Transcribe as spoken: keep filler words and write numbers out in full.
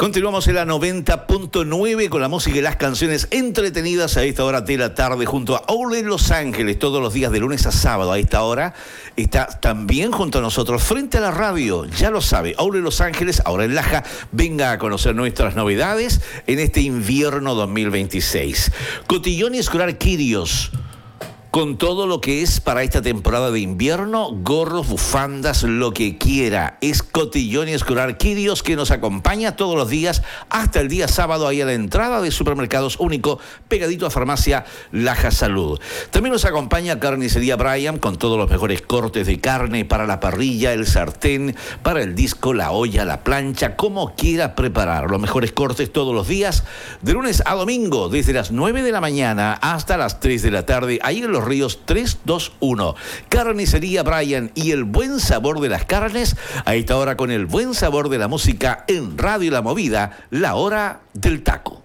Continuamos en la noventa punto nueve con la música y las canciones entretenidas a esta hora de la tarde junto a Ole Los Ángeles, todos los días de lunes a sábado a esta hora. Está también junto a nosotros frente a la radio, ya lo sabe, Ole Los Ángeles, ahora en Laja. Venga a conocer nuestras novedades en este invierno dos mil veintiséis. Cotillón y Escolar Quirios, con todo lo que es para esta temporada de invierno, gorros, bufandas, lo que quiera. Es Cotillón y Escolar Quirios, que nos acompaña todos los días hasta el día sábado ahí a la entrada de Supermercados Único, pegadito a Farmacia Laja Salud. También nos acompaña Carnicería Brian, con todos los mejores cortes de carne para la parrilla, el sartén, para el disco, la olla, la plancha, como quiera preparar. Los mejores cortes todos los días, de lunes a domingo, desde las nueve de la mañana hasta las tres de la tarde, ahí en los Ríos tres dos uno. Carnicería Brian y el buen sabor de las carnes a esta hora con el buen sabor de la música en Radio La Movida, la hora del taco.